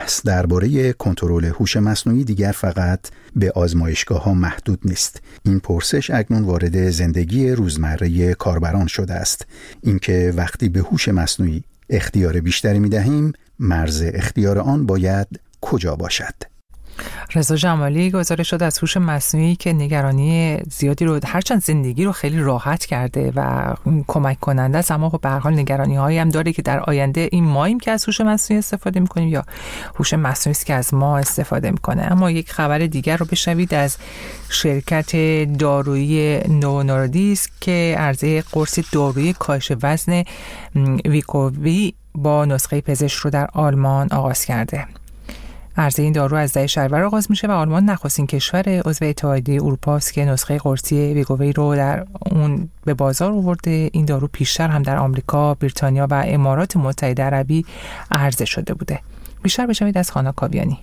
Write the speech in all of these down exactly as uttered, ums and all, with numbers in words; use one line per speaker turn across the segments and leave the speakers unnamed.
بحث درباره کنترل هوش مصنوعی دیگر فقط به آزمایشگاه‌ها محدود نیست. این پرسش اکنون وارد زندگی روزمره کاربران شده است. اینکه وقتی به هوش مصنوعی اختیار بیشتری می‌دهیم، مرز اختیار آن باید کجا باشد؟
رضا جمالی گزارش داد از هوش مصنوعی که نگرانی زیادی رو هرچند زندگی رو خیلی راحت کرده و کمک کننده است، اما به هر حال نگرانی‌هایی هم داره که در آینده این ماییم که از هوش مصنوعی استفاده می‌کنیم یا هوش مصنوعی است که از ما استفاده می‌کنه. اما یک خبر دیگر رو بشنوید از شرکت دارویی نوو نوردیسک که عرضه قرص دارویی کاهش وزن ویگووی با نسخه پزشک رو در آلمان آغاز کرده. عرضه این دارو از ده شهریور آغاز میشه و آلمان نخستین کشور عضو اتحادیه اروپا است که نسخه قرصی ویگووی رو در اون به بازار آورده. این دارو پیشتر هم در آمریکا، بریتانیا و امارات متحده عربی عرضه شده بوده. بیشتر بشنوید از خانا کاویانی.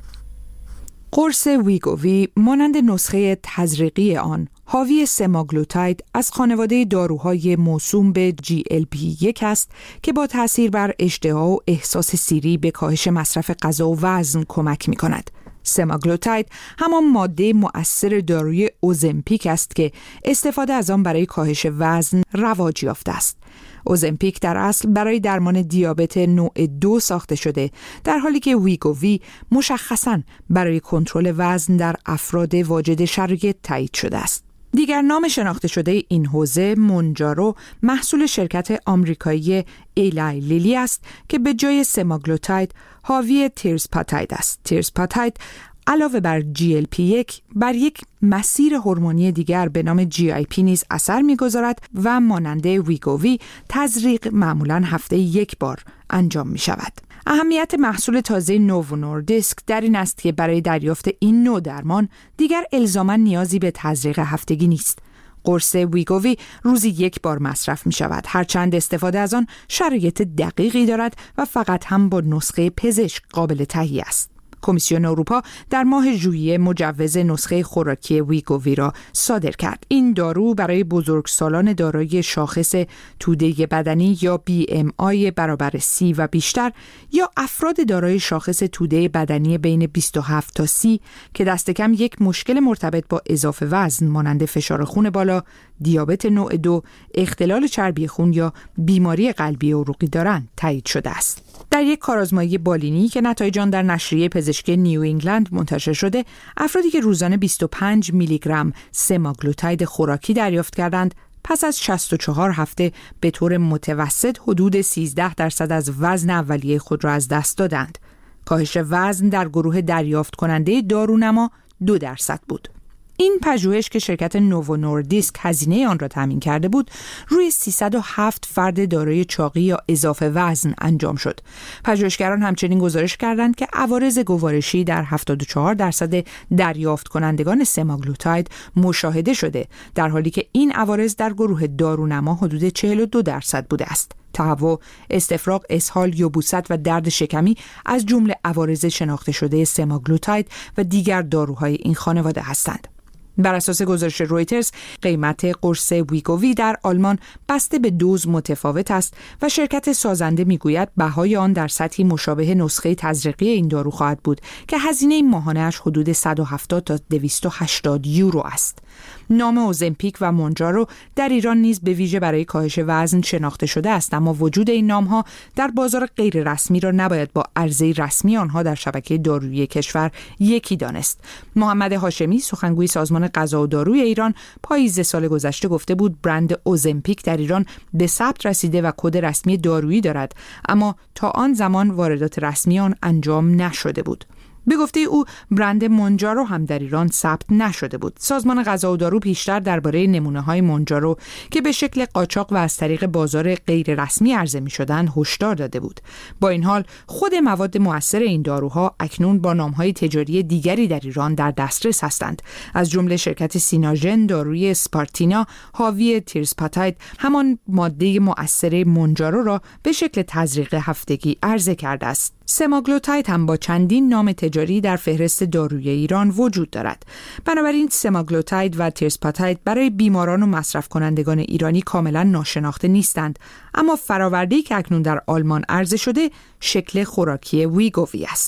قرص ویگووی مانند نسخه تزریقی آن حاوی سماگلوتاید از خانواده داروهای موسوم به جی ال پی یک است که با تأثیر بر اشتها و احساس سیری به کاهش مصرف غذا و وزن کمک می کند. سماگلوتاید همان ماده مؤثر داروی اوزمپیک است که استفاده از آن برای کاهش وزن رواج یافته است. اوزمپیک در اصل برای درمان دیابت نوع دو ساخته شده، در حالی که ویگووی مشخصاً برای کنترل وزن در افراد واجد شرایط تایید شده است. دیگر نام شناخته شده این حوزه مونجارو محصول شرکت آمریکایی ایلای لیلی است که به جای سماگلوتاید حاوی تیرسپاتاید است. تیرسپاتاید علاوه بر جی ال پی یک بر یک مسیر هورمونی دیگر به نام جی آی پی نیز اثر می‌گذارد و مانند ویگووی تزریق معمولاً هفته یک بار انجام می‌شود. اهمیت محصول تازه نوو نوردیسک در این است که برای دریافت این نوع درمان دیگر الزاماً نیازی به تزریق هفتگی نیست. قرص ویگووی روزی یک بار مصرف می شود، هرچند استفاده از آن شرایط دقیقی دارد و فقط هم با نسخه پزشک قابل تهیه است. کمیسیون اروپا در ماه ژوئیه مجوز نسخه خوراکی ویگووی را صادر کرد. این دارو برای بزرگسالان دارای شاخص توده بدنی یا بی ام آی برابر سی و بیشتر یا افراد دارای شاخص توده بدنی بین بیست و هفت تا سی که دست کم یک مشکل مرتبط با اضافه وزن مانند فشار خون بالا، دیابت نوع دو، اختلال چربی خون یا بیماری قلبی عروقی دارند تایید شده است. در یک کارآزمایی بالینی که نتایج آن در نشریه پزشکی نیو انگلند منتشر شده، افرادی که روزانه بیست و پنج میلی گرم سماگلوتاید خوراکی دریافت کردند، پس از شصت و چهار هفته به طور متوسط حدود سیزده درصد از وزن اولیه خود را از دست دادند. کاهش وزن در گروه دریافت کننده دارونما دو درصد بود. این پژوهش که شرکت نوو نوردیسک هزینه آن را تامین کرده بود، روی سیصد و هفت فرد دارای چاقی یا اضافه وزن انجام شد. پژوهشگران همچنین گزارش کردند که عوارض گوارشی در هفتاد و چهار درصد دریافت کنندگان سماگلوتاید مشاهده شده، در حالی که این عوارض در گروه دارونما حدود چهل و دو درصد بوده است. تهوع، استفراغ، اسهال، یبوست و درد شکمی از جمله عوارض شناخته شده سماگلوتاید و دیگر داروهای این خانواده هستند. بر اساس گزارش رویترز، قیمت قرص ویگووی در آلمان بسته به دوز متفاوت است و شرکت سازنده میگوید بهای آن در سطحی مشابه نسخه تزریقی این دارو خواهد بود که هزینه ماهانه‌اش حدود صد و هفتاد تا دویست و هشتاد یورو است. نام اوزمپیک و مونجارو در ایران نیز به ویژه برای کاهش وزن شناخته شده است، اما وجود این نام‌ها در بازار غیر رسمی را نباید با عرضه رسمی آنها در شبکه دارویی کشور یکی دانست. محمد هاشمی، سخنگوی سازمان غذا و داروی ایران، پاییز سال گذشته گفته بود برند اوزمپیک در ایران به ثبت رسیده و کد رسمی دارویی دارد، اما تا آن زمان واردات رسمی آن انجام نشده بود. به گفته او برند مونجارو هم در ایران ثبت نشده بود. سازمان غذا و دارو پیشتر درباره نمونه‌های مونجارو که به شکل قاچاق و از طریق بازار غیر رسمی عرضه می‌شدند هشدار داده بود. با این حال خود مواد مؤثر این داروها اکنون با نام‌های تجاری دیگری در ایران در دسترس هستند. از جمله شرکت سیناژن داروی اسپارتینا حاوی تیرسپاتاید همان ماده مؤثر مونجارو را به شکل تزریق هفتگی عرضه کرده است. سماگلوتاید هم با چندین نام تجاری در فهرست داروی ایران وجود دارد. بنابراین سماگلوتاید و تیرسپاتاید برای بیماران و مصرف کنندگان ایرانی کاملا ناشناخته نیستند، اما فرآورده‌ای که اکنون در آلمان عرضه شده شکل خوراکی ویگووی است.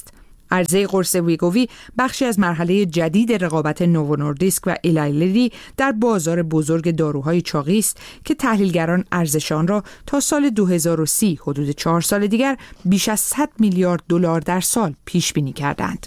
عرضه قرص ویگووی بخشی از مرحله جدید رقابت نوو نوردیسک و ایلی لیلی در بازار بزرگ داروهای چاقی است که تحلیلگران ارزش آن را تا سال دو هزار و سی، حدود چهار سال دیگر، بیش از صد میلیارد دلار در سال پیش بینی کردند.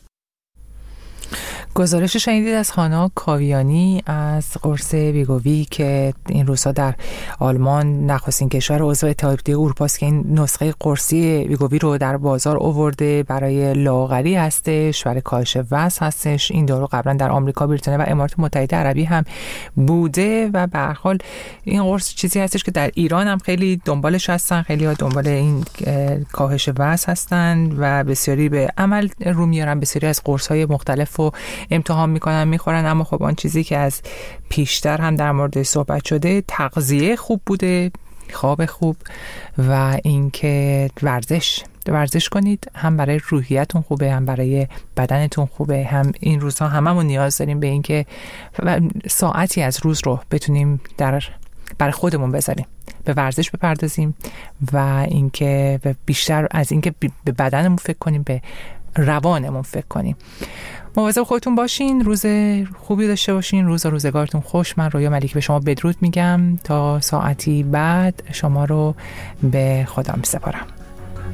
گزارش شنیدید از هانا کاویانی از قرص ویگووی که این روزها در آلمان نخستین کشور عضو اتحادیه اروپا است که این نسخه قرصی ویگووی رو در بازار آورده. برای لاغری هستش، برای کاهش وزن هستش. این دارو قبلا در آمریکا، بریتانیا و امارات متحده عربی هم بوده و به هر حال این قرص چیزی هستش که در ایران هم خیلی دنبالش هستن، خیلی ها دنبال این کاهش وزن هستن و بسیاری به عمل رو میارن. بسیاری از قرص‌های مختلف رو امتحان میکنن، میخورن. اما خب آن چیزی که از پیشتر هم در مورد صحبت شده، تغذیه خوب بوده، خواب خوب و اینکه ورزش ورزش کنید. هم برای روحیتون خوبه، هم برای بدنتون خوبه. هم این روزها هممون نیاز داریم به اینکه ساعتی از روز رو بتونیم در برای خودمون بذاریم، به ورزش بپردازیم و اینکه بیشتر از اینکه به بدنمون فکر کنیم، به روانمون فکر کنیم. مواظب خودتون باشین، روز خوبی داشته باشین، روز و روزگارتون خوش. من رویا ملیکی به شما بدرود میگم. تا ساعتی بعد شما رو به خدا میسپارم.